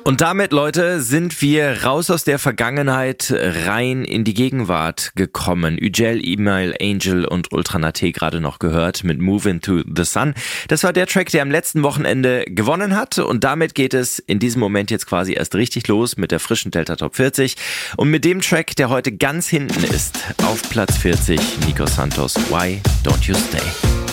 Und damit, Leute, sind wir raus aus der Vergangenheit rein in die Gegenwart gekommen. Üjel, Email, Angel und Ultranate gerade noch gehört mit Move Into the Sun. Das war der Track, der am letzten Wochenende gewonnen hat. Und damit geht es in diesem Moment jetzt quasi erst richtig los mit der frischen Delta Top 40. Und mit dem Track, der heute ganz hinten ist, auf Platz 40, Nico Santos, Why Don't You Stay?